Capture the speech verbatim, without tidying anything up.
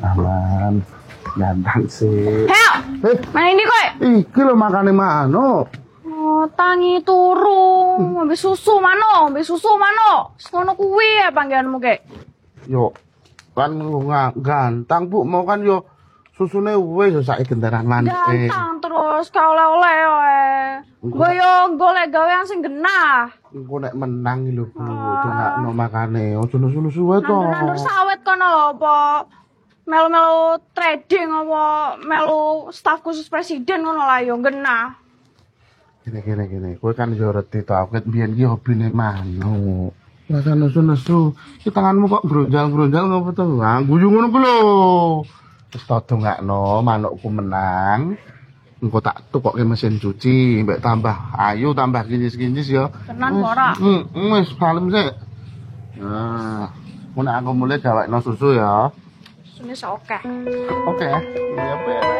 Aman. Ganteng sih. Heo, Eh, mana ini kowe? iki lho makane mano. Oh, tangi turu, ngombe susu mano, ngombe susu mano. Sekono kuwi ya panggilanmu kek. Yo kan nggak ganteng Bu, mau kan yo susune wis saiki gendaran maneh. Ganteng terus ka oleh-oleh wae. Gue yo golek gawean sing genah. Engko nek menang iki lho Bu, dongakno makane. Ojo nusu-nusu wae to. Nandur sawit kono lho apa melu-melu trading apa melu staf khusus presiden ngono lah yo genah. Gini gini gini, kowe kan yo reti to, aku ket biyen ki hobine mano. Masa nesu-nesu, ki tanganmu kok bronjal-bronjal ngopo to? Ah, guyu ngono ku lho. Wis to dongakno manukku menang. Engko tak tukokke mesin cuci, mbek tambah ayu, tambah kinyis-kinyis yo. Tenan ora? Hmm, wis kalem sik. Nah, mun aku mulai gawekno susu ya. Susune sok akeh. Oke, ya.